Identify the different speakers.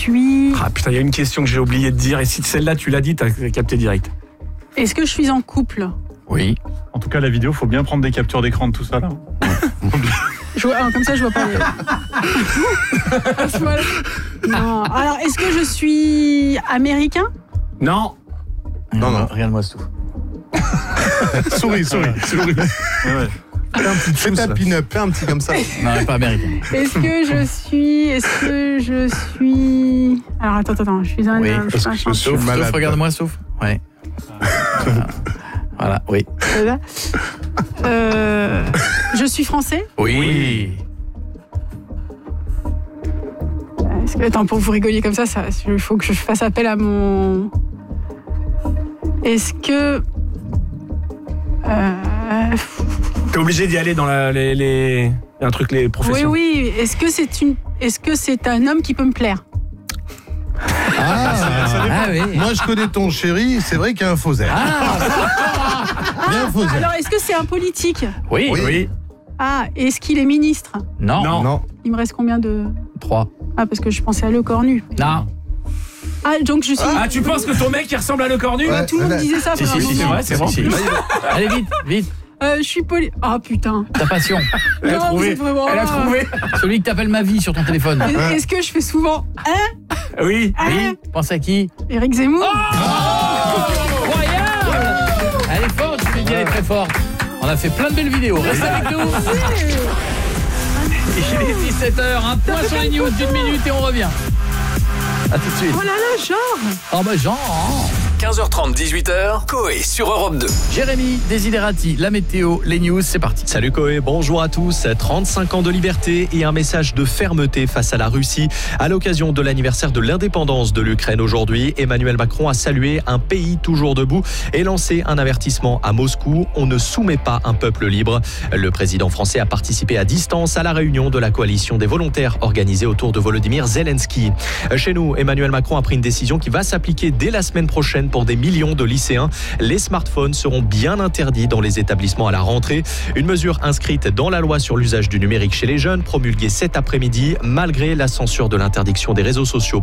Speaker 1: suis...
Speaker 2: Ah putain, il y a une question que j'ai oublié de dire, et si celle-là tu l'as dit, t'as capté direct.
Speaker 1: Est-ce que je suis en couple?
Speaker 3: Oui.
Speaker 4: En tout cas, la vidéo, faut bien prendre des captures d'écran de tout ça là.
Speaker 1: Comme ça, je vois pas. Non. Alors, est-ce que je suis américain?
Speaker 2: Non.
Speaker 3: Non. Regarde-moi tout.
Speaker 5: Souris.
Speaker 4: Ouais.
Speaker 5: Fais ta pin-up, fais un petit comme ça.
Speaker 3: Non, elle est pas américaine.
Speaker 1: Est-ce que je suis... Alors, attends, je suis un...
Speaker 3: Oui.
Speaker 1: je suis un
Speaker 5: Est-ce que je suis
Speaker 3: Sauf,
Speaker 5: malade?
Speaker 3: regarde-moi, sauf. Ouais. Voilà, oui.
Speaker 1: Je suis français?
Speaker 3: Oui.
Speaker 1: Attends, pour vous rigoler comme ça, il faut que je fasse appel à mon... Est-ce que...
Speaker 2: T'es obligé d'y aller dans les professions.
Speaker 1: Oui. Est-ce que c'est un homme qui peut me plaire?
Speaker 3: Oui.
Speaker 5: Moi, je connais ton chéri, c'est vrai qu'il y a un faux air. Bien faux air.
Speaker 1: Alors, est-ce que c'est un politique?
Speaker 3: Oui.
Speaker 1: Ah, est-ce qu'il est ministre?
Speaker 3: Non.
Speaker 1: Il me reste combien de...
Speaker 3: 3.
Speaker 1: Ah, parce que je pensais à Le Cornu.
Speaker 3: Non.
Speaker 1: Ah, donc je suis...
Speaker 2: Ah, tu penses que ton mec il ressemble à Le Cornu?
Speaker 5: Ouais.
Speaker 1: Tout le monde disait ça.
Speaker 3: Si,
Speaker 1: pendant un
Speaker 3: c'est
Speaker 1: moment.
Speaker 3: vrai, c'est bon. Allez, vite.
Speaker 1: Je suis Ah, putain.
Speaker 3: Ta passion.
Speaker 2: Elle a
Speaker 1: Non,
Speaker 2: trouvé.
Speaker 1: c'est vraiment...
Speaker 2: Elle a trouvé.
Speaker 3: Celui que t'appelles ma vie sur ton téléphone.
Speaker 1: Est-ce que je fais souvent...
Speaker 2: Oui.
Speaker 3: Oui. Pense à qui?
Speaker 1: Éric Zemmour?
Speaker 3: Incroyable. Elle est forte, je te dis, elle est très forte. On a fait plein de belles vidéos. Reste avec nous. Il est 17h, un point sur les news d'une minute et on revient. A tout de suite.
Speaker 1: Oh là là, genre.
Speaker 3: Oh bah genre.
Speaker 6: 15h30, 18h, Coé sur Europe 2.
Speaker 3: Jérémy, Desiderati, la météo, les news, c'est parti.
Speaker 7: Salut Coé, bonjour à tous. 35 ans de liberté et un message de fermeté face à la Russie. À l'occasion de l'anniversaire de l'indépendance de l'Ukraine aujourd'hui, Emmanuel Macron a salué un pays toujours debout et lancé un avertissement à Moscou. On ne soumet pas un peuple libre. Le président français a participé à distance à la réunion de la coalition des volontaires organisée autour de Volodymyr Zelensky. Chez nous, Emmanuel Macron a pris une décision qui va s'appliquer dès la semaine prochaine pour des millions de lycéens. Les smartphones seront bien interdits dans les établissements à la rentrée. Une mesure inscrite dans la loi sur l'usage du numérique chez les jeunes, promulguée cet après-midi, malgré la censure de l'interdiction des réseaux sociaux